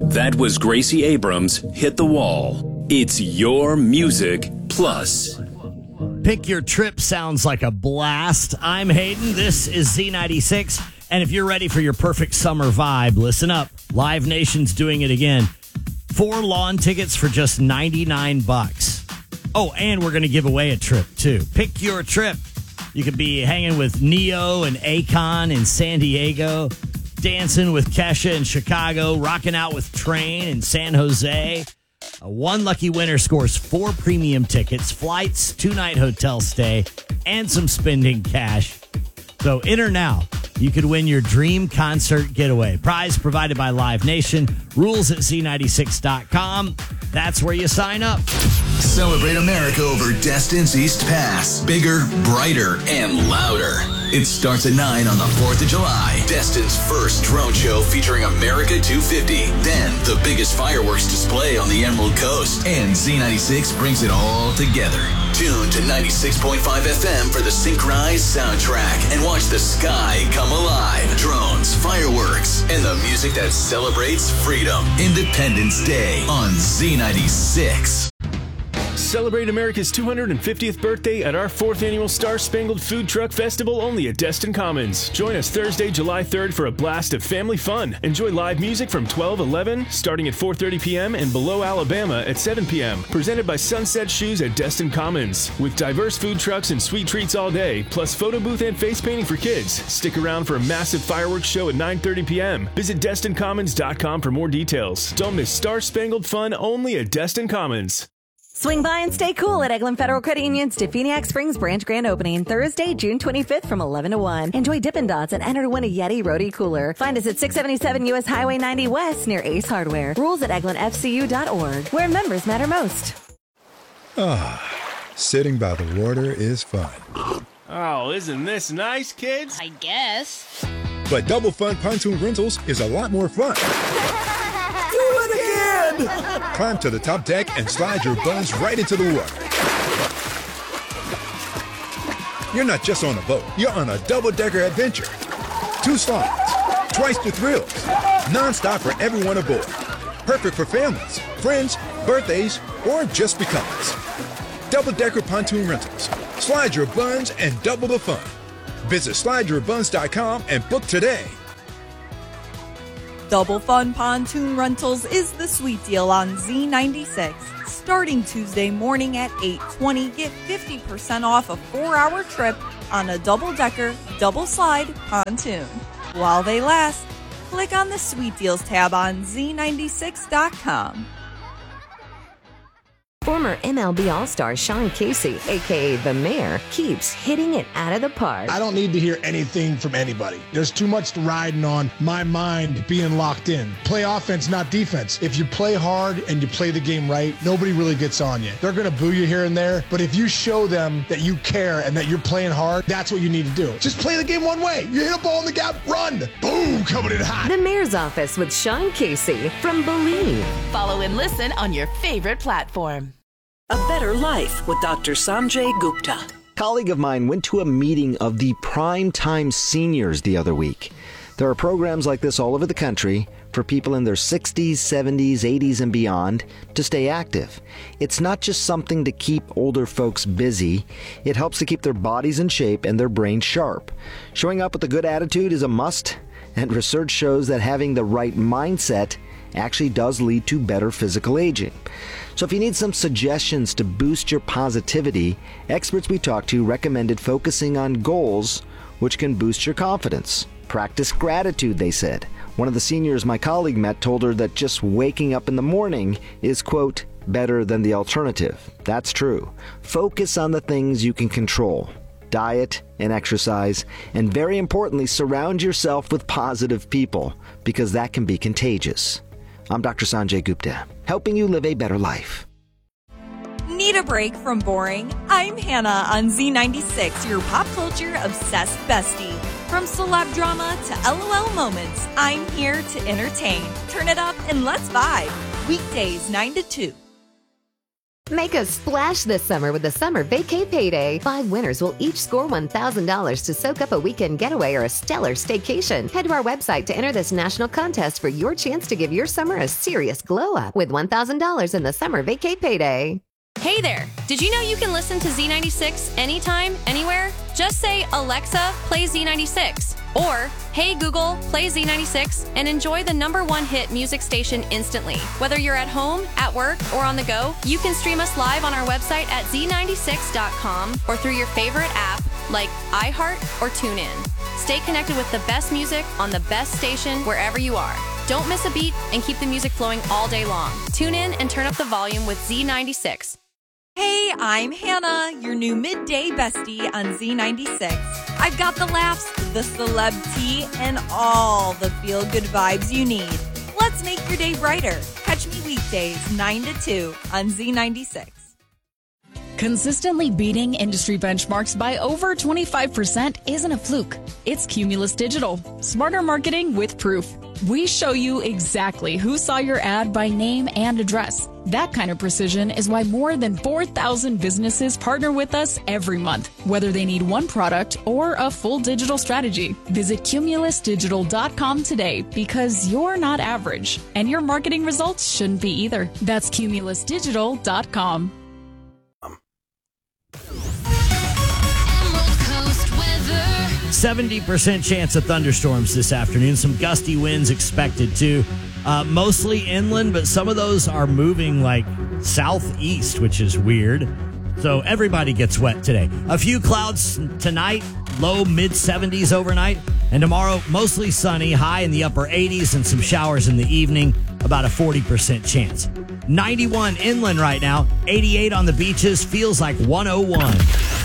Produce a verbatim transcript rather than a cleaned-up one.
That was Gracie Abrams' Hit the Wall. It's your music plus. Pick Your Trip sounds like a blast. I'm Hayden. This is Z ninety-six. And if you're ready for your perfect summer vibe, listen up. Live Nation's doing it again. Four lawn tickets for just ninety-nine bucks. Oh, and we're going to give away a trip, too. Pick your trip. You could be hanging with Neo and Akon in San Diego, dancing with Kesha in Chicago, rocking out with Train in San Jose. Uh, one lucky winner scores four premium tickets, flights, two-night hotel stay, and some spending cash. So enter now. You could win your dream concert getaway. Prize provided by Live Nation. Rules at Z ninety-six dot com. That's where you sign up. Celebrate America over Destin's East Pass. Bigger, brighter, and louder. It starts at nine on the fourth of July. Destin's first drone show featuring America two fifty. Then the biggest fireworks display on the Emerald Coast. And Z ninety-six brings it all together. Tune to ninety-six point five F M for the synchronized soundtrack and watch the sky come alive. Drones, fireworks, and the music that celebrates freedom. Independence Day on Z ninety-six. Celebrate America's two hundred fiftieth birthday at our fourth annual Star Spangled Food Truck Festival only at Destin Commons. Join us Thursday, July third for a blast of family fun. Enjoy live music from twelve eleven, starting at four thirty p.m. and Below Alabama at seven p.m. Presented by Sunset Shoes at Destin Commons. With diverse food trucks and sweet treats all day, plus photo booth and face painting for kids. Stick around for a massive fireworks show at nine thirty p.m. Visit Destin Commons dot com for more details. Don't miss Star Spangled Fun only at Destin Commons. Swing by and stay cool at Eglin Federal Credit Union's Definiak Springs Branch Grand Opening, Thursday, June twenty-fifth from eleven to one. Enjoy Dippin' Dots and enter to win a Yeti Roadie Cooler. Find us at six seventy-seven U S Highway ninety West near Ace Hardware. Rules at eglin f c u dot org, where members matter most. Ah, sitting by the water is fun. Oh, isn't this nice, kids? I guess. But Double Fun Pontoon Rentals is a lot more fun. Climb to the top deck and slide your buns right into the water. You're not just on a boat, you're on a double-decker adventure. Two slides, twice the thrills, non-stop for everyone aboard. Perfect for families, friends, birthdays, or just because. Double-decker pontoon rentals. Slide your buns and double the fun. Visit slide your buns dot com and book today. Double Fun Pontoon Rentals is the sweet deal on Z ninety-six. Starting Tuesday morning at eight twenty, get fifty percent off a four-hour trip on a double-decker, double-slide pontoon. While they last, click on the Sweet Deals tab on Z ninety-six dot com. Former M L B All-Star Sean Casey, a k a. The Mayor, keeps hitting it out of the park. I don't need to hear anything from anybody. There's too much riding on my mind being locked in. Play offense, not defense. If you play hard and you play the game right, nobody really gets on you. They're going to boo you here and there, but if you show them that you care and that you're playing hard, that's what you need to do. Just play the game one way. You hit a ball in the gap, run. Boom, coming in hot. The Mayor's Office with Sean Casey from Believe. Follow and listen on your favorite platform. A Better Life with Doctor Sanjay Gupta. A colleague of mine went to a meeting of the Primetime Seniors the other week. There are programs like this all over the country for people in their sixties, seventies, eighties, and beyond to stay active. It's not just something to keep older folks busy. It helps to keep their bodies in shape and their brains sharp. Showing up with a good attitude is a must, and research shows that having the right mindset actually does lead to better physical aging. So if you need some suggestions to boost your positivity, experts we talked to recommended focusing on goals which can boost your confidence. Practice gratitude, they said. One of the seniors my colleague met told her that just waking up in the morning is, quote, better than the alternative. That's true. Focus on the things you can control. Diet and exercise, and very importantly, surround yourself with positive people, because that can be contagious. I'm Doctor Sanjay Gupta, helping you live a better life. Need a break from boring? I'm Hannah on Z ninety-six, your pop culture obsessed bestie. From celeb drama to LOL moments, I'm here to entertain. Turn it up and let's vibe. Weekdays nine to two. Make a splash this summer with the Summer Vacay Payday. Five winners will each score one thousand dollars to soak up a weekend getaway or a stellar staycation. Head to our website to enter this national contest for your chance to give your summer a serious glow up with one thousand dollars in the Summer Vacay Payday. Hey there! Did you know you can listen to Z ninety-six anytime, anywhere? Just say, Alexa, play Z ninety-six. Or, hey Google, play Z ninety-six and enjoy the number one hit music station instantly. Whether you're at home, at work, or on the go, you can stream us live on our website at z ninety-six dot com or through your favorite app like iHeart or TuneIn. Stay connected with the best music on the best station wherever you are. Don't miss a beat and keep the music flowing all day long. Tune in and turn up the volume with Z ninety-six. Hey, I'm Hannah, your new midday bestie on Z ninety-six. I've got the laughs, the celeb tea, and all the feel-good vibes you need. Let's make your day brighter. Catch me weekdays nine to two on Z ninety-six. Consistently beating industry benchmarks by over twenty-five percent isn't a fluke. It's Cumulus Digital. Smarter marketing with proof. We show you exactly who saw your ad by name and address. That kind of precision is why more than four thousand businesses partner with us every month, whether they need one product or a full digital strategy. Visit cumulus digital dot com today because you're not average, and your marketing results shouldn't be either. That's cumulus digital dot com. seventy percent chance of thunderstorms this afternoon. Some gusty winds expected too. Uh, mostly inland, but some of those are moving like southeast, which is weird. So everybody gets wet today. A few clouds tonight, low mid seventies overnight. And tomorrow, mostly sunny, high in the upper eighties and some showers in the evening, about a forty percent chance. ninety-one inland right now, eighty-eight on the beaches, feels like one oh one.